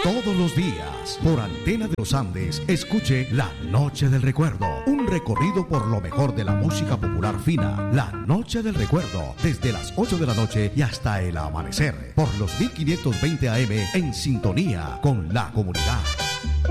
Todos los días, por Antena de los Andes, escuche La Noche del Recuerdo, un recorrido por lo mejor de la música popular fina. La Noche del Recuerdo, desde las 8 de la noche y hasta el amanecer, por los 1520 AM, en sintonía con la comunidad.